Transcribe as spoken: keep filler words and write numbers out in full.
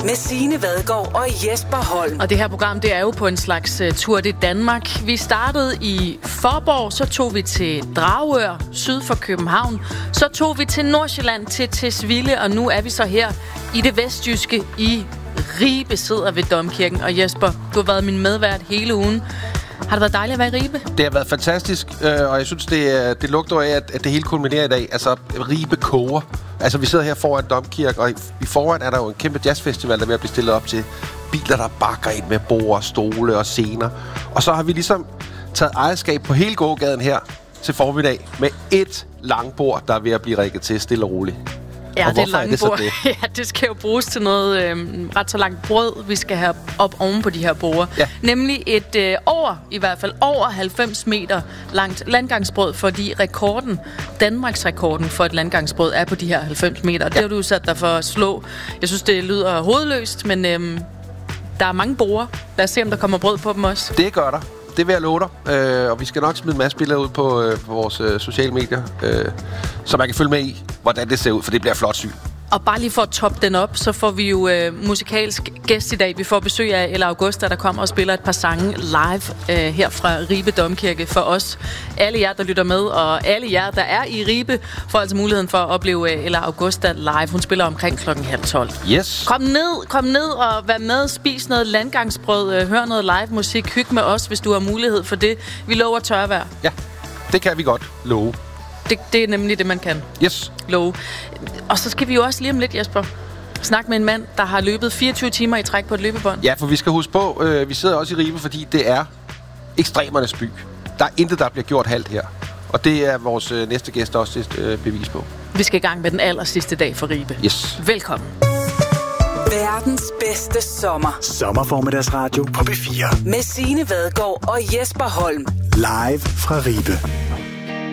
med Signe Vadgaard og Jesper Holm. Og det her program, det er jo på en slags uh, tur i Danmark. Vi startede i Faaborg, så tog vi til Dragør, syd for København. Så tog vi til Nordsjælland, til Tisvilde, og nu er vi så her i det vestjyske i Ribe, sidder ved Domkirken. Og Jesper, du har været min medvært hele ugen. Har det været dejligt at være i Ribe? Det har været fantastisk, øh, og jeg synes, det, det lugter af, at, at det hele kulminerer i dag. Altså, Ribe koger. Altså, vi sidder her foran Domkirken, og i, i foran er der jo en kæmpe jazzfestival, der er ved at blive stillet op til biler, der bakker ind med bord, stole og scener. Og så har vi ligesom taget ejerskab på hele gågaden her til formiddag med et langbord, der er ved at blive rigget til stille og roligt. Ja, og det lange er det bord. Det? Ja, det skal jo bruges til noget øh, ret så langt brød, vi skal have op oven på de her borde. Ja. Nemlig et øh, over, i hvert fald over halvfems meter langt landgangsbrød, fordi rekorden, Danmarks rekorden for et landgangsbrød er på de her halvfems meter. Ja. Det har du sat dig for at slå. Jeg synes, det lyder hovedløst, men øh, der er mange borde. Lad os se, om der kommer brød på dem også. Det gør der. Det vil jeg love dig. Øh, og vi skal nok smide en masse billeder ud på, øh, på vores øh, sociale medier, øh, så man kan følge med i, hvordan det ser ud, for det bliver flot syn. Og bare lige for at toppe den op, så får vi jo øh, musikalsk gæst i dag. Vi får besøg af Ella Augusta, der kommer og spiller et par sange live øh, her fra Ribe Domkirke for os. Alle jer, der lytter med, og alle jer, der er i Ribe, får altså muligheden for at opleve øh, Ella Augusta live. Hun spiller omkring klokken halv tolv. Yes. Kom ned, kom ned og vær med, spis noget landgangsbrød, øh, hør noget live musik, hyg med os, hvis du har mulighed for det. Vi lover tørvejr. Ja, det kan vi godt love. Det, det er nemlig det, man kan. Yes. Love. Og så skal vi jo også lige om lidt, Jesper, snakke med en mand, der har løbet fireogtyve timer i træk på et løbebånd. Ja, for vi skal huske på, øh, vi sidder også i Ribe, fordi det er ekstremernes by. Der er intet, der bliver gjort halvt her. Og det er vores øh, næste gæst også et øh, bevis på. Vi skal i gang med den aller sidste dag for Ribe. Yes. Velkommen. Verdens bedste sommer. Sommerformiddagsradio på B fire. Med Signe Vadgaard og Jesper Holm. Live fra Ribe.